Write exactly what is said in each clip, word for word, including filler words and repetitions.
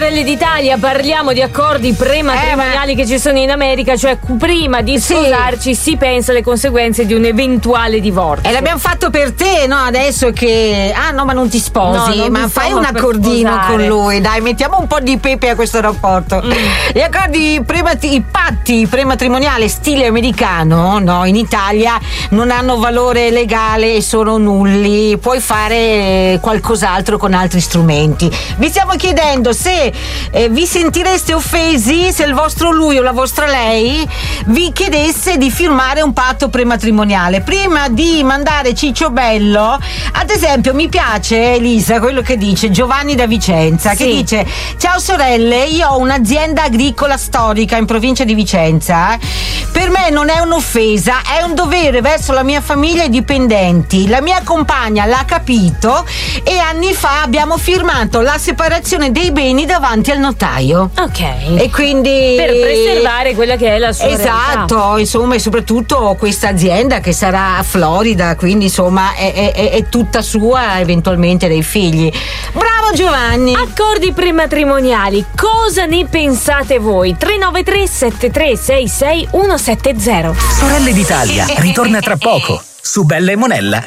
Sorelle d'Italia, parliamo di accordi prematrimoniali eh, ma... che ci sono in America, cioè prima di sposarci sì. si pensa alle conseguenze di un eventuale divorzio. E l'abbiamo fatto per te, no? Adesso che ah no, ma non ti sposi, no, non ma fai un accordino sposare. Con lui, dai, mettiamo un po' di pepe a questo rapporto. Mm. Gli accordi premat- i patti prematrimoniali stile americano, no, in Italia non hanno valore legale e sono nulli. Puoi fare qualcos'altro con altri strumenti. Vi stiamo chiedendo se eh, vi sentireste offesi se il vostro lui o la vostra lei vi chiedesse di firmare un patto prematrimoniale. Prima di mandare Ciccio Bello, ad esempio, mi piace Elisa quello che dice Giovanni da Vicenza, sì. che dice: ciao sorelle, io ho un'azienda agricola storica in provincia di Vicenza. Per me non è un'offesa, è un dovere verso la mia famiglia e i dipendenti. La mia compagna l'ha capito e anni fa abbiamo firmato la separazione dei beni davanti al notaio. Ok. E quindi per preservare quella che è la sua esatto, realtà. Insomma, e soprattutto questa azienda che sarà a Florida, quindi insomma è, è, è tutta sua, eventualmente dei figli. Bravo Giovanni. Accordi prematrimoniali, cosa ne pensate voi? tre nove tre sette tre sei sei uno sette zero. Sorelle d'Italia ritorna tra poco su Bella e Monella.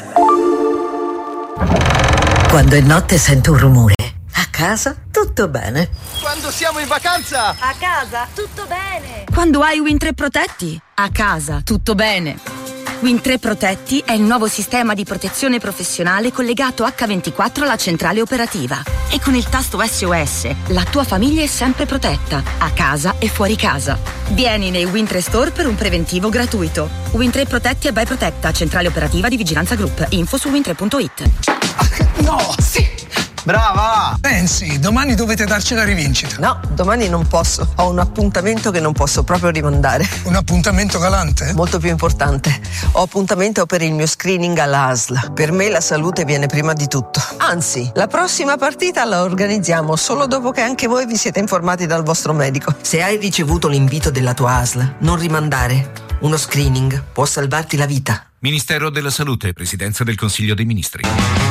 Quando è notte sento un rumore. A casa tutto bene. Quando siamo in vacanza a casa tutto bene. Quando hai Wind tre Protetti a casa tutto bene. Wind tre Protetti è il nuovo sistema di protezione professionale collegato acca ventiquattro alla centrale operativa. E con il tasto S O S la tua famiglia è sempre protetta, a casa e fuori casa. Vieni nei Wind tre Store per un preventivo gratuito. Wind tre Protetti e by Protetta, centrale operativa di Vigilanza Group. Info su wind tre punto it. No, sì. Brava! Pensi, domani dovete darci la rivincita. No, domani non posso. Ho un appuntamento che non posso proprio rimandare. Un appuntamento galante? Molto più importante. Ho appuntamento per il mio screening all'A S L. Per me la salute viene prima di tutto. Anzi, la prossima partita la organizziamo solo dopo che anche voi vi siete informati dal vostro medico. Se hai ricevuto l'invito della tua A S L, non rimandare. Uno screening può salvarti la vita. Ministero della Salute, Presidenza del Consiglio dei Ministri.